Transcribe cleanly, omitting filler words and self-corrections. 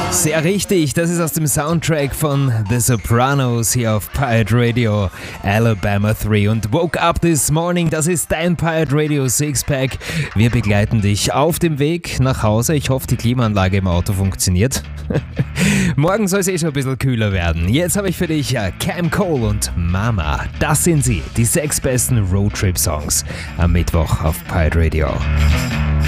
Sehr richtig, das ist aus dem Soundtrack von The Sopranos hier auf Pirate Radio Alabama 3 und Woke Up This Morning, das ist dein Pirate Radio Sixpack. Wir begleiten dich auf dem Weg nach Hause. Ich hoffe, die Klimaanlage im Auto funktioniert. Morgen soll es schon ein bisschen kühler werden. Jetzt habe ich für dich Cam Cole und Mama. Das sind sie, die 6 besten Roadtrip-Songs am Mittwoch auf Pirate Radio.